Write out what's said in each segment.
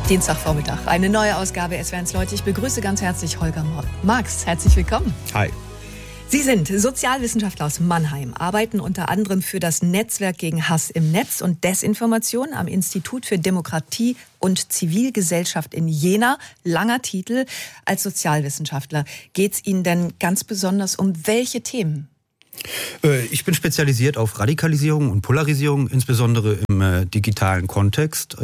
Dienstagvormittag, eine neue Ausgabe SWR1 Leute. Ich begrüße ganz herzlich Holger Marx. Herzlich willkommen. Hi. Sie sind Sozialwissenschaftler aus Mannheim, arbeiten unter anderem für das Netzwerk gegen Hass im Netz und Desinformation am Institut für Demokratie und Zivilgesellschaft in Jena. Langer Titel. Als Sozialwissenschaftler geht es Ihnen denn ganz besonders um welche Themen? Ich bin spezialisiert auf Radikalisierung und Polarisierung, insbesondere im digitalen Kontext.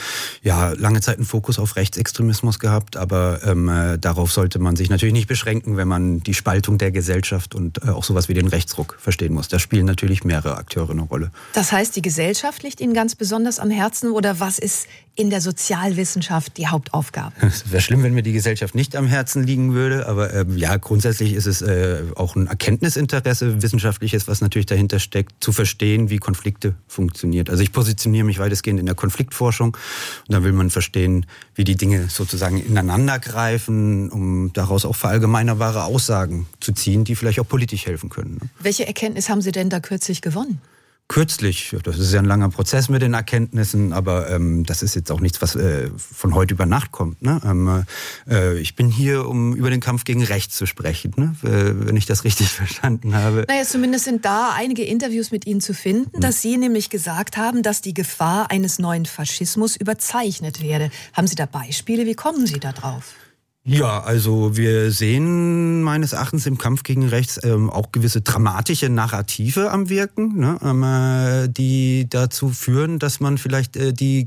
Lange Zeit einen Fokus auf Rechtsextremismus gehabt, aber darauf sollte man sich natürlich nicht beschränken, wenn man die Spaltung der Gesellschaft und auch sowas wie den Rechtsruck verstehen muss. Da spielen natürlich mehrere Akteure eine Rolle. Das heißt, die Gesellschaft liegt Ihnen ganz besonders am Herzen, oder was ist in der Sozialwissenschaft die Hauptaufgabe? Es wäre schlimm, wenn mir die Gesellschaft nicht am Herzen liegen würde, aber grundsätzlich ist es auch ein Erkenntnisinteresse, wissenschaftliches, was natürlich dahinter steckt, zu verstehen, wie Konflikte funktionieren. Also ich positioniere mich weitestgehend in der Konfliktforschung und da will man verstehen, wie die Dinge sozusagen ineinander greifen, um daraus auch verallgemeinerbare Aussagen zu ziehen, die vielleicht auch politisch helfen können. Welche Erkenntnis haben Sie denn da kürzlich gewonnen? Kürzlich, das ist ja ein langer Prozess mit den Erkenntnissen, aber das ist jetzt auch nichts, was von heute über Nacht kommt. Ne? Ich bin hier, um über den Kampf gegen Rechts zu sprechen, ne? Wenn ich das richtig verstanden habe. Naja, zumindest sind da einige Interviews mit Ihnen zu finden, dass Sie nämlich gesagt haben, dass die Gefahr eines neuen Faschismus überzeichnet werde. Haben Sie da Beispiele? Wie kommen Sie da drauf? Ja, also wir sehen meines Erachtens im Kampf gegen Rechts auch gewisse dramatische Narrative am Wirken, ne, die dazu führen, dass man vielleicht die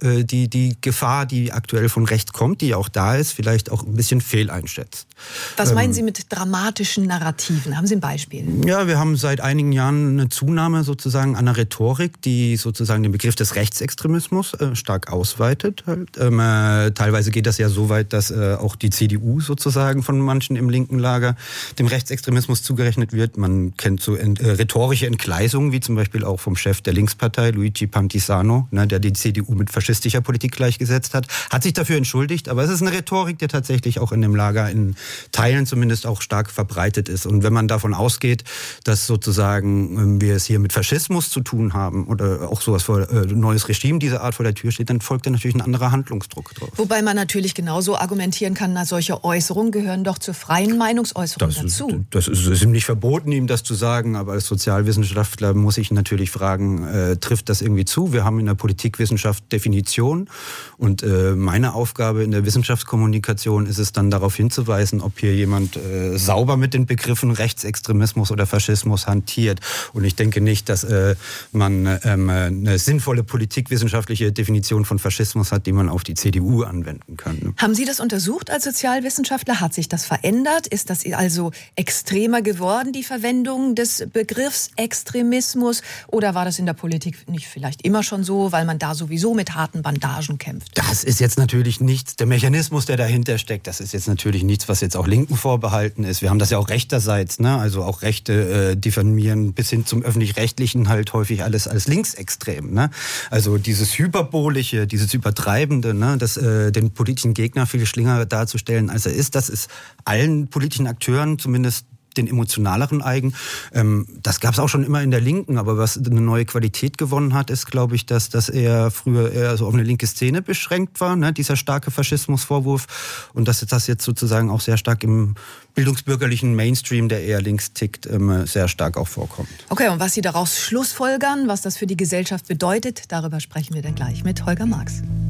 Gefahr, die aktuell von rechts kommt, die auch da ist, vielleicht auch ein bisschen fehleinschätzt. Was meinen Sie mit dramatischen Narrativen? Haben Sie ein Beispiel? Ja, wir haben seit einigen Jahren eine Zunahme sozusagen an einer Rhetorik, die sozusagen den Begriff des Rechtsextremismus stark ausweitet. Teilweise geht das ja so weit, dass auch die CDU sozusagen von manchen im linken Lager dem Rechtsextremismus zugerechnet wird. Man kennt so rhetorische Entgleisungen, wie zum Beispiel auch vom Chef der Linkspartei, Luigi Pantisano, ne, der die CDU mit faschistischer Politik gleichgesetzt hat. Hat sich dafür entschuldigt, aber es ist eine Rhetorik, die tatsächlich auch in dem Lager in Teilen zumindest auch stark verbreitet ist. Und wenn man davon ausgeht, dass sozusagen wir es hier mit Faschismus zu tun haben oder auch sowas vor neues Regime dieser Art vor der Tür steht, dann folgt da natürlich ein anderer Handlungsdruck drauf. Wobei man natürlich genauso argumentieren kann, na, solche Äußerungen gehören doch zur freien Meinungsäußerung dazu. Das ist ihm nicht verboten, ihm das zu sagen, aber als Sozialwissenschaftler muss ich natürlich fragen, trifft das irgendwie zu? Wir haben in der Politikwissenschaft Definition und meine Aufgabe in der Wissenschaftskommunikation ist es dann darauf hinzuweisen, ob hier jemand sauber mit den Begriffen Rechtsextremismus oder Faschismus hantiert. Und ich denke nicht, dass man eine sinnvolle politikwissenschaftliche Definition von Faschismus hat, die man auf die CDU anwenden kann. Ne? Haben Sie das untersucht als Sozialwissenschaftler? Hat sich das verändert? Ist das also extremer geworden, die Verwendung des Begriffs Extremismus? Oder war das in der Politik nicht vielleicht immer schon so, weil man da sowieso mit harten Bandagen kämpft? Das ist jetzt natürlich nichts, der Mechanismus, der dahinter steckt, das ist jetzt natürlich nichts, was jetzt auch Linken vorbehalten ist. Wir haben das ja auch rechterseits, ne? Also auch Rechte diffamieren bis hin zum Öffentlich-Rechtlichen halt häufig alles als linksextrem. Ne? Also dieses Hyperbolische, dieses Übertreibende, ne? Das den politischen Gegner viel schlinger darzustellen, als er ist, das ist allen politischen Akteuren zumindest den emotionaleren eigen. Das gab es auch schon immer in der Linken, aber was eine neue Qualität gewonnen hat, ist, glaube ich, dass das früher eher so auf eine linke Szene beschränkt war, ne? Dieser starke Faschismusvorwurf, und dass das jetzt sozusagen auch sehr stark im bildungsbürgerlichen Mainstream, der eher links tickt, sehr stark auch vorkommt. Okay, und was Sie daraus schlussfolgern, was das für die Gesellschaft bedeutet, darüber sprechen wir dann gleich mit Holger Marx.